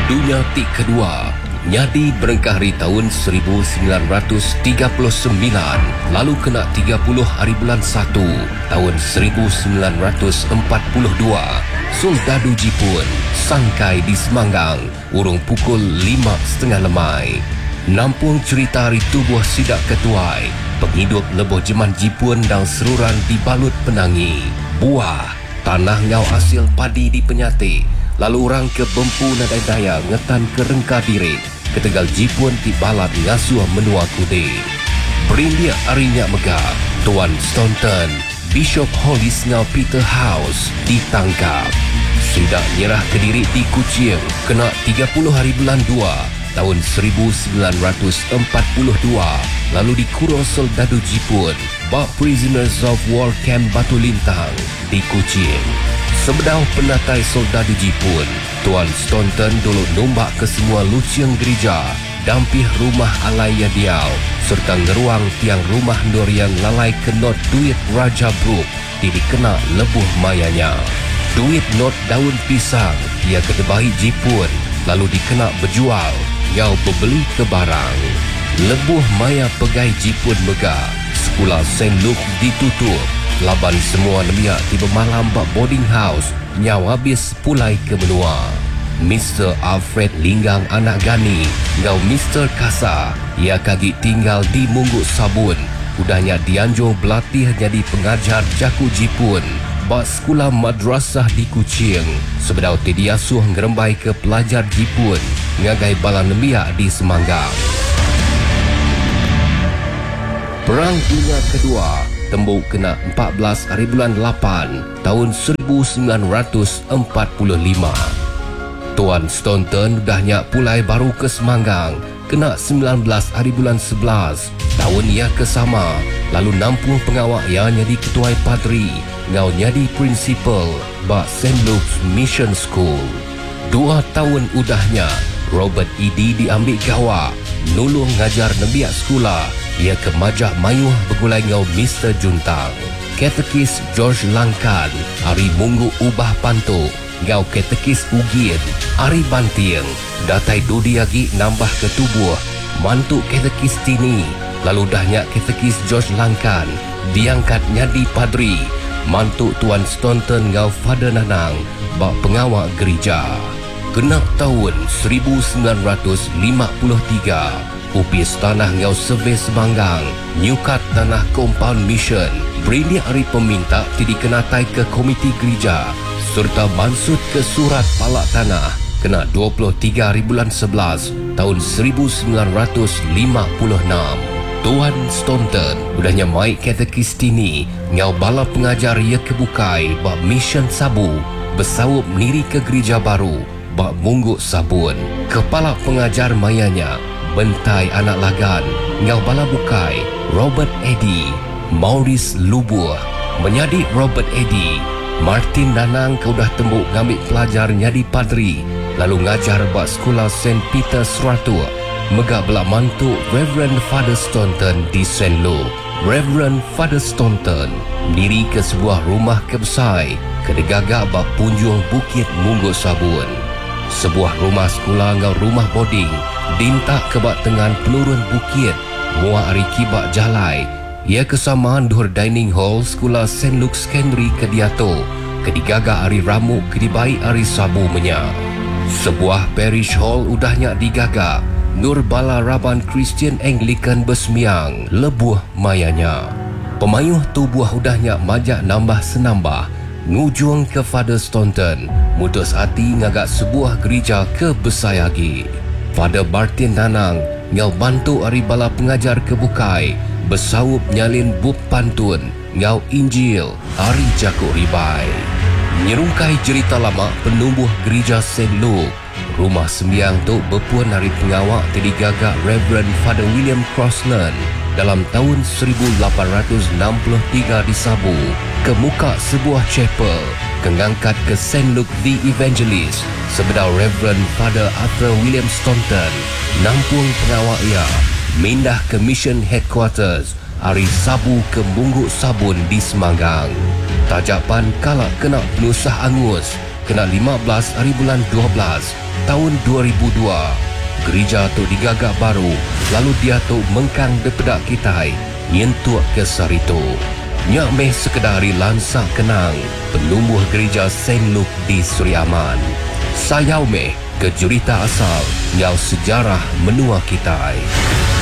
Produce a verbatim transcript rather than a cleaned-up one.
Dunia Tik Kedua nyadi berengkah hari tahun seribu sembilan ratus tiga puluh sembilan, lalu kena tiga puluh hari bulan satu tahun seribu sembilan ratus empat puluh dua. Soldadu Jipun sangkai di Semanggang urung pukul lima setengah lemai. Nampung cerita hari tubuh sidak ketuai, penghidup leboh jeman Jipun dan seruran dibalut penangi. Buah tanah ngau hasil padi di Penyati, lalu orang ke Bempu Nadai Daya ngetan ke Rengka Birik, ke Tegal Jipun di balat ngasuh menua kude. Berindia arinya megah, Tuan Staunton, Bishop Hollis ngau Peter House ditangkap. Sidak nyerah ke diri di Kuching, kena tiga puluh hari bulan dua tahun seribu sembilan ratus empat puluh dua, lalu dikurung soldadu Jipun bak Prisoners of War Camp Batu Lintang di Kuching. Sebedau penatai soldadu Jipun, Tuan Staunton dulu nombak ke semua luciang gereja, dampih rumah alaya diau, serta ngeruang tiang rumah nur yang lalai kenot duit Raja Brook di dikena lebuh mayanya. Duit not daun pisang ia kedebahi Jipun, lalu dikena berjual, ngau berbeli ke barang. Lebuh maya pegai Jipun megah, sekolah Saint Luke ditutup, laban semua nemiak tiba malam bak boarding house, nyau habis pulai ke benua. Mister Alfred Linggang anak Gani, ngau Mister Kasa, ia kagi tinggal di Mungguk Sabun, udahnya dianjur berlatih jadi pengajar jaku Jipun bak sekolah madrasah di Kuching. Sebedau tidiasuh ngerembai ke pelajar Jipun ngagai bala nemiak di Semanggang. Perang Dunia Kedua tembuk kena empat belas hari bulan lapan tahun seribu sembilan ratus empat puluh lima. Tuan Staunton udahnya pulai baru ke Semanggang, kena sembilan belas hari bulan sebelas tahun ia kesama, lalu nampung pengawak ia jadi ketua padri, ngau jadi prinsipal bak Saint Luke's Mission School. Dua tahun udahnya Robert Edi diambil gawak, nulung ngajar nebiak sekolah. Ia ke Majak Mayuh bergulai ngau Mister Juntang. Katekis George Langkan, Ari Munggu Ubah Panto, ngau katekis Ugin, Ari Banting, datai Dodi lagi nambah ke tubuh, mantuk katekis Tini, lalu dahnya katekis George Langkan, diangkat nyadi padri, mantuk Tuan Staunton ngau Father Nanang, bak pengawak gereja. Genap tahun seribu sembilan ratus lima puluh tiga, upis tanah ngau Survey Semanggang, nyukat tanah Compound Mission, beri hari peminta tidak dikenatai ke komiti gereja, serta mansut ke surat palak tanah, kena dua puluh tiga hari bulan sebelas tahun seribu sembilan ratus lima puluh enam. Tuan Staunton udahnya mai katekis Tini, ngau bala pengajar ia kebukai bak Mission Sabu, bersawup niri ke gereja baru, bak Mungguk Sabun. Kepala pengajar mayanya, Bentai anak lagan, ngau bala bukai, Robert Eddy, Maurice Lubuh, menjadi Robert Eddy. Martin Nanang kau dah tembuk ngambil pelajar nyadi padri, lalu ngajar bak sekolah Saint Peter Seratu, megak belak mantuk Reverend Father Staunton di Saint Luke. Reverend Father Staunton diri ke sebuah rumah kebesai, kedegagak bak punjung Bukit Mungguk Sabun. Sebuah rumah sekolah ngau rumah boarding, dintak kebak tengan penurun bukit, mua ari kibak jalai. Ia kesamaan dur dining hall sekolah Saint Luke Secondary Kediato, kedigaga ari ramuk kedibai ari sabu menya. Sebuah parish hall udahnya digaga, Nur Bala Raban Christian Anglican Besmiang, lebuh mayanya. Pemayuh tubuh udahnya majak nambah senambah, ngujung ke Father Staunton, mutus hati ngagak sebuah gereja ke Besayagi. Father Martin Nanang ngau bantu ari bala pengajar kebukai, bersawup nyalin bub pantun, ngau Injil, ari jakuk ribai. Nyerungkai cerita lama penumbuh gereja Saint Luke, rumah sembiang tu berpuan hari pengawak terdigagak Reverend Father William Crossland dalam tahun seribu lapan ratus enam puluh tiga di Sabu, ke muka sebuah chapel, kengangkat ke Saint Luke the Evangelist, sebedau Reverend Father Arthur William Staunton, nampung pengawak ia, mindah ke Mission Headquarters, hari Sabu ke Mungguk Sabun di Semanggang. Tajapan kalak kena penusah angus, kena lima belas hari bulan dua belas tahun dua ribu dua, gereja tu digagak baru, lalu dia tu mengkang depedak kitai, nyentuak ke sarito. Nyak meh sekedari lansa kenang, penumbuh gereja Saint Luke di Seri Aman. Sayau meh ke jurita asal, nyau sejarah menua kitai.